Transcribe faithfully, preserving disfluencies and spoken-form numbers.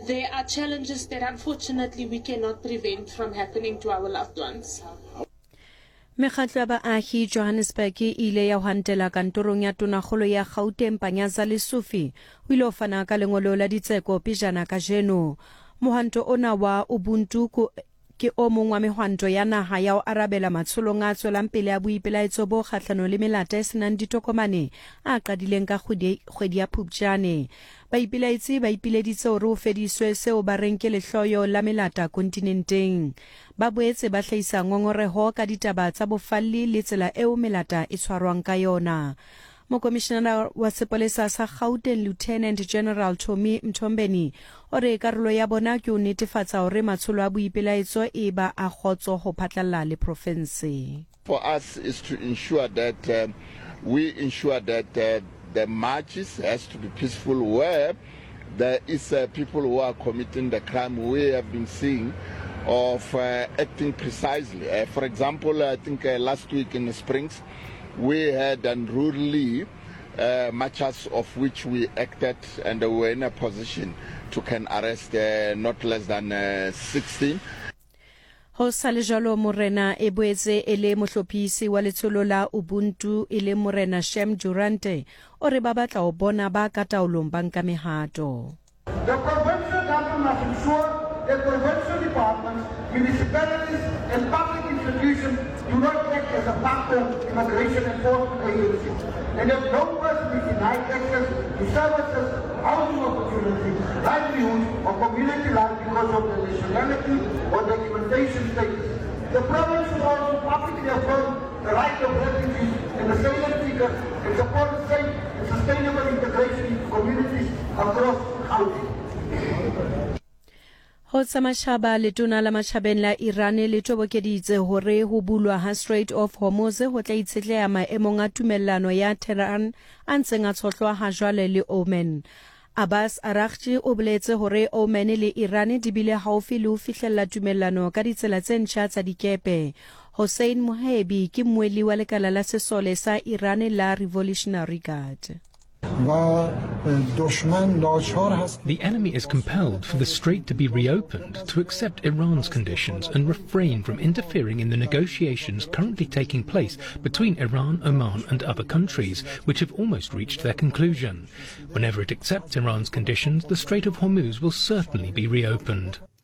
there are challenges that unfortunately we cannot prevent from happening to our loved ones. Mekgatlo ya baahi Johannesburg e ile ya hantela kantorong ya tonakgolo ya Gauteng Panyaza Lesufi o ile o fana ka lengolo la ditseko pejana ka jeno. Mohanto ona wa Ubuntu ko ke o mong wa mehwanto ya naha ya o arabela matsholong a tswelang pele ya boipelaetso bo kgahlano le melata e senang ditokomane a qadileng ka kgwedi ya Phupjane. Baipelaetsi ba ipileditse hore ho fediswe seo ba reng ke lehloyo la melata kontinenteng. Ba boetse ba hlahisa ngongoreho ka ditaba tsa bofalli le tsela eo melata e tshwarwang ka yona. Mokomishenara wa sepolesa sa Gauteng Lieutenant General Tommy Mthombeni ore karolo ya bona ke o netefatsa hore matsholo a boipelaetso e ba a khotso ho phatlalla le province. For us is to ensure that uh, we ensure that uh, the marches has to be peaceful where there is uh, people who are committing the crime we have been seeing of uh, acting precisely. Uh, for example, I think uh, last week in the Springs we had unruly uh, marchers of which we acted and were in a position to can arrest uh, not less than uh, sixteen. Ho salejalo morena e boetse ele mohlophisi wa letsholo la Ubuntu ele morena Shem Durante ore ba batla ho bona ba ka taolong banka mehato. The provincial government must ensure that provincial departments, municipalities and public institutions do not act as a backbone immigration enforcement agency, and that no person is denied access to services, housing opportunities, livelihoods or community life because of their nationality or documentation status. The province should also publicly affirm the right of refugees and asylum seekers and support safe and sustainable integration into communities across the country. Ho tsamashaba letona la machabeng la Iran le tobokeditse hore ho bulwa ha Strait of Hormuz ho tla itshetleha maemong a tumellano ya Tehran a ntseng a tshohlwa ha jwale le Oman. Abbas Araghchi o boletse hore Oman le Iran di bile haufi le ho fihlella tumellano ka ditsela tse ntjha tsa dikepe. Hossein Mohebi ke mmueli wa lekala la sesole sa Iran la Revolutionary Guard. The enemy is compelled for the strait to be reopened to accept Iran's conditions and refrain from interfering in the negotiations currently taking place between Iran, Oman and other countries, which have almost reached their conclusion. Whenever it accepts Iran's conditions, the Strait of Hormuz will certainly be reopened.